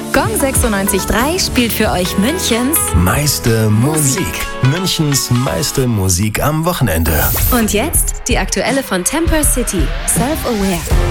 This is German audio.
Gong 96.3 spielt für euch Münchens Meiste Musik. Münchens meiste Musik am Wochenende. und jetzt die aktuelle von Temper City, Self-Aware.